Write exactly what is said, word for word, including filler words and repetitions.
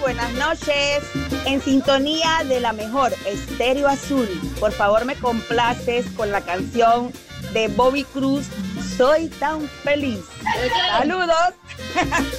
buenas noches. En sintonía de la mejor Estéreo Azul. Por favor, me complaces con la canción de Bobby Cruz, Soy tan feliz. Saludos.